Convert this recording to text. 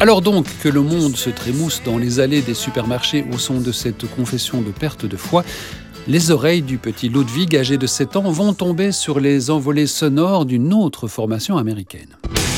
Alors donc que le monde se trémousse dans les allées des supermarchés au son de cette confession de perte de foi, les oreilles du petit Ludwig, âgé de 7 ans, vont tomber sur les envolées sonores d'une autre formation américaine.